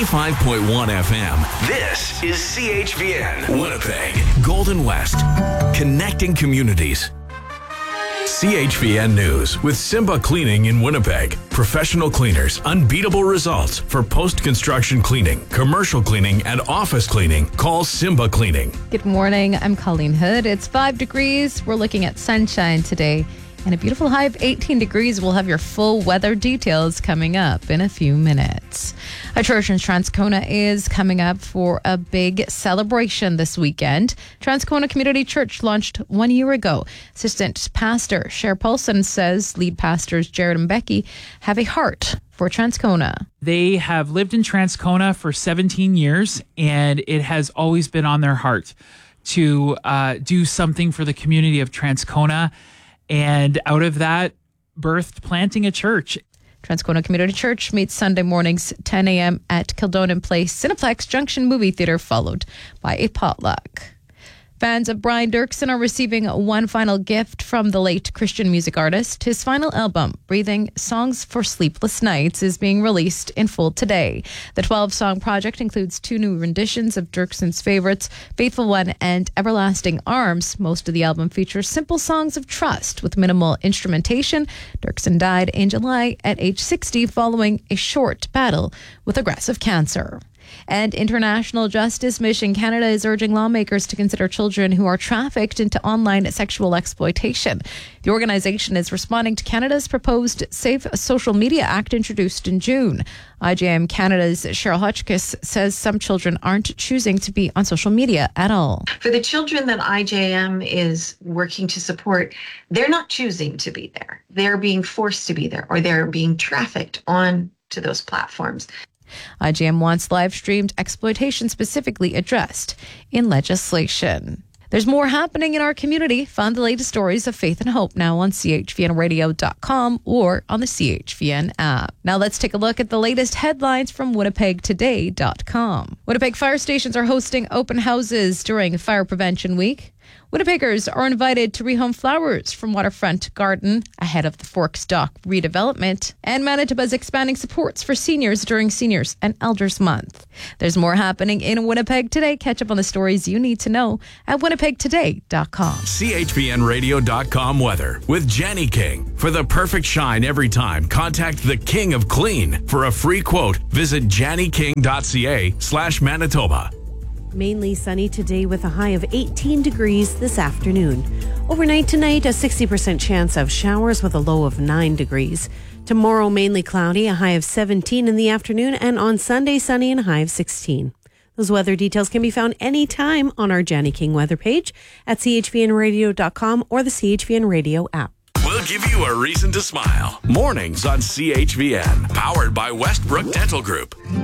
95.1 FM. This is CHVN, Winnipeg, Golden West, connecting communities. CHVN News with Simba Cleaning in Winnipeg. Professional cleaners, unbeatable results for post-construction cleaning, commercial cleaning, and office cleaning. Call Simba Cleaning. Good morning. I'm Colleen Hood. It's 5 degrees. We're looking at sunshine today and a beautiful high of 18 degrees. We'll have your full weather details coming up in a few minutes. A church in Transcona is coming up for a big celebration this weekend. Transcona Community Church launched 1 year ago. Assistant Pastor Cher Paulson says lead pastors Jared and Becky have a heart for Transcona. They have lived in Transcona for 17 years, and it has always been on their heart to do something for the community of Transcona. And out of that, birthed planting a church. Transcona Community Church meets Sunday mornings, 10 a.m. at Kildonan Place Cineplex Junction Movie Theater, followed by a potluck. Fans of Brian Dirksen are receiving one final gift from the late Christian music artist. His final album, Breathing Songs for Sleepless Nights, is being released in full today. The 12-song project includes 2 new renditions of Dirksen's favorites, Faithful One and Everlasting Arms. Most of the album features simple songs of trust with minimal instrumentation. Dirksen died in July at age 60 following a short battle with aggressive cancer. And International Justice Mission Canada is urging lawmakers to consider children who are trafficked into online sexual exploitation. The organization is responding to Canada's proposed Safe Social Media Act introduced in June. IJM Canada's Cheryl Hotchkiss says some children aren't choosing to be on social media at all. For the children that IJM is working to support, they're not choosing to be there. They're being forced to be there, or they're being trafficked on to those platforms. IGM wants live-streamed exploitation specifically addressed in legislation. There's more happening in our community. Find the latest stories of faith and hope now on chvnradio.com or on the CHVN app. Now let's take a look at the latest headlines from winnipegtoday.com. Winnipeg fire stations are hosting open houses during Fire Prevention Week. Winnipeggers are invited to rehome flowers from Waterfront Garden ahead of the Forks Dock redevelopment. And Manitoba is expanding supports for seniors during Seniors and Elders Month. There's more happening in Winnipeg today. Catch up on the stories you need to know at winnipegtoday.com. CHVNradio.com weather with Jenny King. For the perfect shine every time, contact the King of Clean. For a free quote, visit jennyking.ca/Manitoba. Mainly sunny today with a high of 18 degrees this afternoon. Overnight tonight, a 60% chance of showers with a low of 9 degrees. Tomorrow, mainly cloudy, a high of 17 in the afternoon, and on Sunday, sunny and a high of 16. Those weather details can be found anytime on our Jenny King weather page at chvnradio.com or the CHVN Radio app. We'll give you a reason to smile. Mornings on CHVN, powered by Westbrook Dental Group.